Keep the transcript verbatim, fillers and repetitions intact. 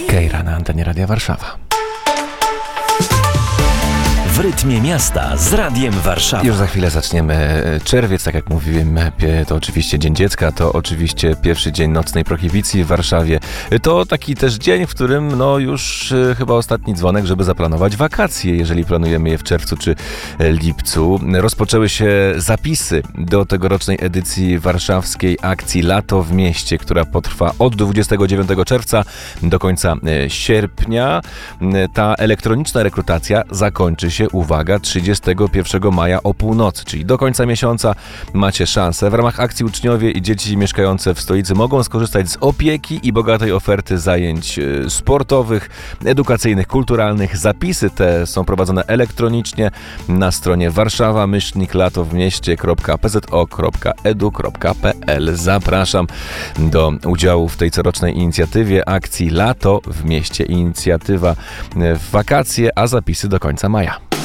Kejra na antenie Radia Warszawa. W rytmie miasta z Radiem Warszawa. Już za chwilę zaczniemy czerwiec, tak jak mówiłem, to oczywiście Dzień Dziecka, to oczywiście pierwszy dzień nocnej prohibicji w Warszawie. To taki też dzień, w którym no już chyba ostatni dzwonek, żeby zaplanować wakacje, jeżeli planujemy je w czerwcu czy lipcu. Rozpoczęły się zapisy do tegorocznej edycji warszawskiej akcji Lato w mieście, która potrwa od dwudziestego dziewiątego czerwca do końca sierpnia. Ta elektroniczna rekrutacja zakończy się, uwaga, trzydziestego pierwszego maja o północy, czyli do końca miesiąca macie szansę. W ramach akcji uczniowie i dzieci mieszkające w stolicy mogą skorzystać z opieki i bogatej oferty zajęć sportowych, edukacyjnych, kulturalnych. Zapisy te są prowadzone elektronicznie na stronie warszawa myślnik lato w mieście kropka p z o kropka e d u kropka p l. Zapraszam do udziału w tej corocznej inicjatywie akcji Lato w mieście. Inicjatywa w wakacje, a zapisy do końca maja.